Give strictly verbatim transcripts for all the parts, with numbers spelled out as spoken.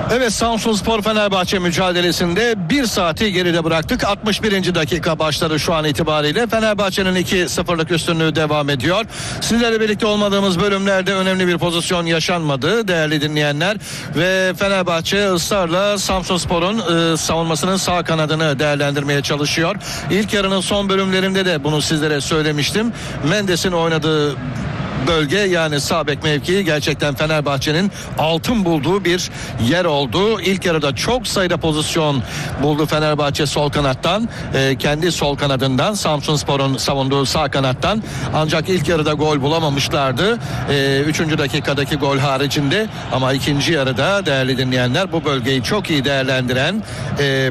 Evet, Samsunspor Fenerbahçe mücadelesinde bir saati geride bıraktık. altmış birinci dakika başladı şu an itibariyle. Fenerbahçe'nin iki sıfırlık üstünlüğü devam ediyor. Sizlerle birlikte olmadığımız bölümlerde önemli bir pozisyon yaşanmadı değerli dinleyenler. Ve Fenerbahçe ısrarla Samsunspor'un e, savunmasının sağ kanadını değerlendirmeye çalışıyor. İlk yarının son bölümlerinde de bunu sizlere söylemiştim. Mendes'in oynadığı bölge, yani sağ bek mevkii gerçekten Fenerbahçe'nin altın bulduğu bir yer oldu. İlk yarıda çok sayıda pozisyon buldu Fenerbahçe sol kanattan, e, kendi sol kanadından, Samsunspor'un savunduğu sağ kanattan. Ancak ilk yarıda gol bulamamışlardı. E, üçüncü dakikadaki gol haricinde, ama ikinci yarıda değerli dinleyenler bu bölgeyi çok iyi değerlendiren, e,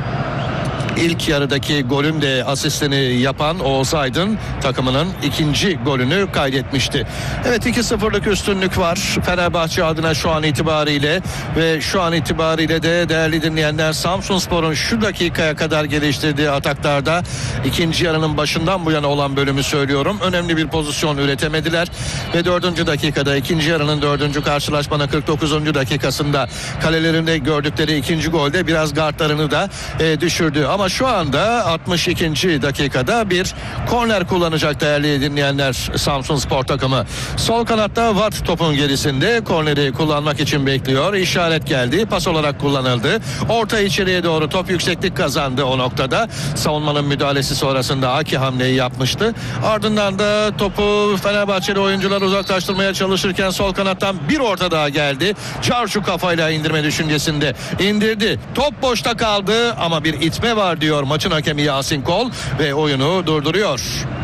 İlk yarıdaki golün de asistini yapan Oğuz Aydın takımının ikinci golünü kaydetmişti. Evet, iki sıfırlık üstünlük var Fenerbahçe adına şu an itibariyle ve şu an itibariyle de değerli dinleyenler, Samsunspor'un şu dakikaya kadar geliştirdiği ataklarda ikinci yarının başından bu yana olan bölümü söylüyorum. Önemli bir pozisyon üretemediler ve dördüncü dakikada, ikinci yarının dördüncü karşılaşmanın kırk dokuzuncu dakikasında kalelerinde gördükleri ikinci golde biraz gardlarını da e, düşürdü. Ama şu anda altmış ikinci dakikada bir korner kullanacak değerli dinleyenler Samsunspor takımı. Sol kanatta Watt topun gerisinde, korneri kullanmak için bekliyor. İşaret geldi, pas olarak kullanıldı. Orta içeriye doğru top yükseklik kazandı o noktada. Savunmanın müdahalesi sonrasında Aki hamleyi yapmıştı. Ardından da topu Fenerbahçeli oyuncular uzaklaştırmaya çalışırken sol kanattan bir orta daha geldi. Carşu kafayla indirme düşüncesinde indirdi. Top boşta kaldı ama bir itme var diyor maçın hakemi Yasin Kol ve oyunu durduruyor.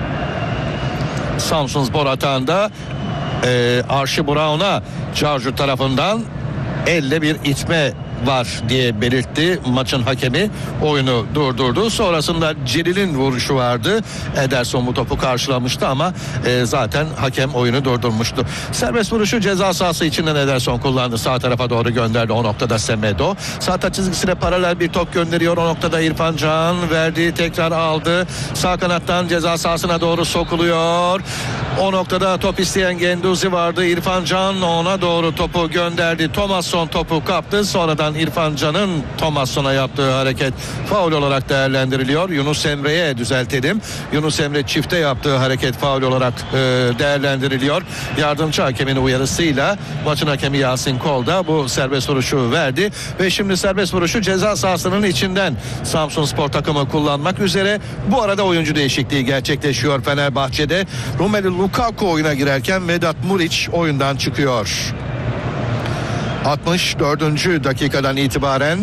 Samsunspor atağında e, Archie Brown'a Carju tarafından elle bir itme var diye belirtti maçın hakemi, oyunu durdurdu. Sonrasında Celil'in vuruşu vardı. Ederson bu topu karşılamıştı ama e, zaten hakem oyunu durdurmuştu. Serbest vuruşu ceza sahası içinden Ederson kullandı. Sağ tarafa doğru gönderdi. O noktada Semedo. Sağ taç çizgisine paralel bir top gönderiyor. O noktada İrfan Can verdi. Tekrar aldı. Sağ kanattan ceza sahasına doğru sokuluyor. O noktada top isteyen Genduzi vardı. İrfan Can ona doğru topu gönderdi. Thomasson topu kaptı. Sonradan İrfan Can'ın Thomasson'a yaptığı hareket faul olarak değerlendiriliyor. Yunus Emre'ye düzeltelim. Yunus Emre çifte yaptığı hareket faul olarak e, değerlendiriliyor. Yardımcı hakemin uyarısıyla maçın hakemi Yasin Kol da bu serbest vuruşu verdi ve şimdi serbest vuruşu ceza sahasının içinden Samsunspor takımı kullanmak üzere. Bu arada oyuncu değişikliği gerçekleşiyor Fenerbahçe'de. Romelu Lukaku oyuna girerken Vedat Muriç oyundan çıkıyor. altmış dördüncü dakikadan itibaren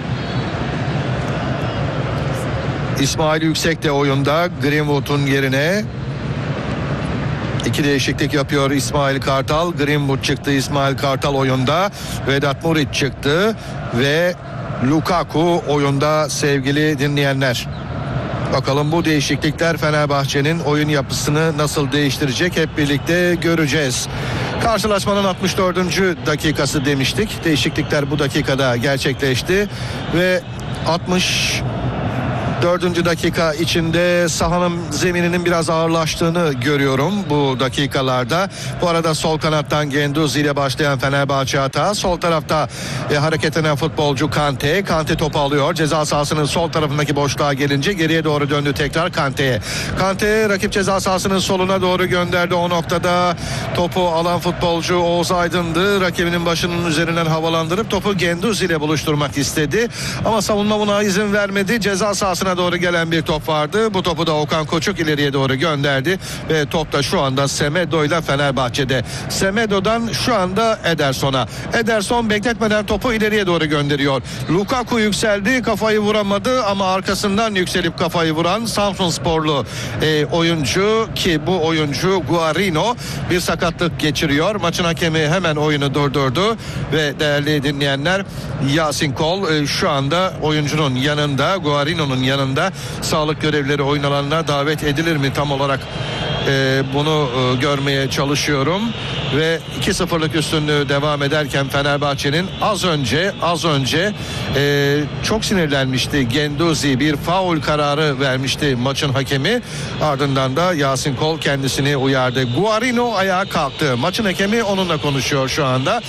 İsmail Yüksek de oyunda, Greenwood'un yerine iki değişiklik yapıyor İsmail Kartal. Greenwood çıktı, İsmail Kartal oyunda, Vedat Muriç çıktı ve Lukaku oyunda sevgili dinleyenler. Bakalım bu değişiklikler Fenerbahçe'nin oyun yapısını nasıl değiştirecek, hep birlikte göreceğiz. Karşılaşmanın altmış dördüncü dakikası demiştik. Değişiklikler bu dakikada gerçekleşti ve altmış dördüncü dakika içinde sahanın zemininin biraz ağırlaştığını görüyorum bu dakikalarda. Bu arada sol kanattan Genduzi ile başlayan Fenerbahçe hata. Sol tarafta e, hareket eden futbolcu Kante. Kante topu alıyor. Ceza sahasının sol tarafındaki boşluğa gelince geriye doğru döndü tekrar Kante'ye. Kante rakip ceza sahasının soluna doğru gönderdi. O noktada topu alan futbolcu Oğuz Aydın'dı. Rakibinin başının üzerinden havalandırıp topu Genduzi ile buluşturmak istedi. Ama savunma buna izin vermedi. Ceza sahasına doğru gelen bir top vardı. Bu topu da Okan Koçuk ileriye doğru gönderdi ve top da şu anda Semedo ile Fenerbahçe'de. Semedo'dan şu anda Ederson'a. Ederson bekletmeden topu ileriye doğru gönderiyor. Lukaku yükseldi, kafayı vuramadı ama arkasından yükselip kafayı vuran Samsunsporlu e, oyuncu, ki bu oyuncu Guarino, bir sakatlık geçiriyor. Maçın hakemi hemen oyunu durdurdu ve değerli dinleyenler, Yasin Kol e, şu anda oyuncunun yanında, Guarino'nun yanında. Sağlık görevlileri oyun alanına davet edilir mi tam olarak e, bunu e, görmeye çalışıyorum ve iki sıfırlık üstünlüğü devam ederken Fenerbahçe'nin az önce az önce e, çok sinirlenmişti. Genduzi bir faul kararı vermişti maçın hakemi, ardından da Yasin Kol kendisini uyardı. Guarino ayağa kalktı, maçın hakemi onunla konuşuyor şu anda.